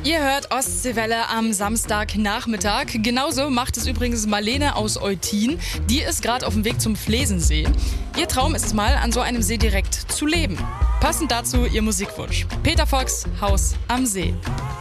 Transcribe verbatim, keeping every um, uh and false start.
Ihr hört Ostseewelle am Samstagnachmittag. Genauso macht es übrigens Marlene aus Eutin. Die ist gerade auf dem Weg zum Flesensee. Ihr Traum ist es mal, an so einem See direkt zu leben. Passend dazu ihr Musikwunsch. Peter Fox, Haus am See.